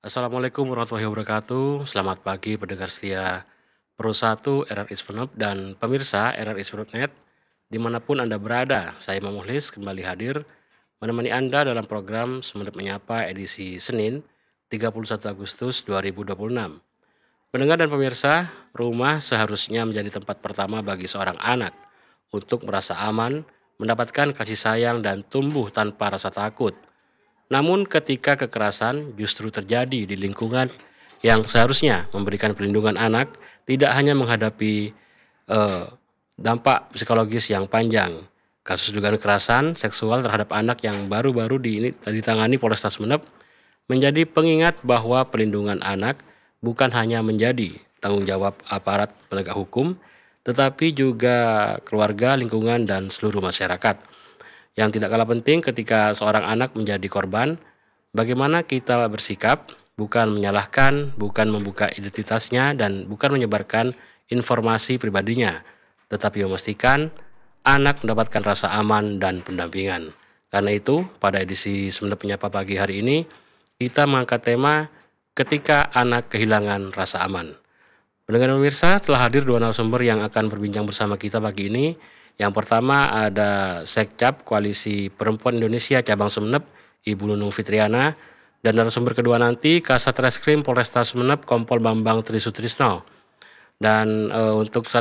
Assalamualaikum warahmatullahi wabarakatuh. Selamat pagi pendengar setia Pro 1 RRI Sumeneb dan pemirsa RRI Sumeneb dimanapun Anda berada. Saya Imam Muhlis kembali hadir menemani Anda dalam program Sumeneb Menyapa edisi Senin 31 Agustus 2026. Pendengar dan pemirsa, rumah seharusnya menjadi tempat pertama bagi seorang anak untuk merasa aman, mendapatkan kasih sayang dan tumbuh tanpa rasa takut. Namun ketika kekerasan justru terjadi di lingkungan yang seharusnya memberikan perlindungan anak, tidak hanya menghadapi eh, dampak psikologis yang panjang. Kasus dugaan kekerasan seksual terhadap anak yang baru-baru ditangani Polresta Sumeneb menjadi pengingat bahwa perlindungan anak bukan hanya menjadi tanggung jawab aparat penegak hukum, tetapi juga keluarga, lingkungan, dan seluruh masyarakat. Yang tidak kalah penting ketika seorang anak menjadi korban, bagaimana kita bersikap, bukan menyalahkan, bukan membuka identitasnya, dan bukan menyebarkan informasi pribadinya, tetapi memastikan anak mendapatkan rasa aman dan pendampingan. Karena itu, pada edisi Sumeneb Menyapa pagi hari ini, kita mengangkat tema ketika anak kehilangan rasa aman. Pendengar pemirsa, telah hadir dua narasumber yang akan berbincang bersama kita pagi ini. Yang pertama ada Sekcap Koalisi Perempuan Indonesia Cabang Sumeneb, Ibu Nunung Fitriana, dan narasumber kedua nanti Kasat Reskrim Polresta Sumeneb, Kompol Bambang Trisutrisno. Dan untuk saat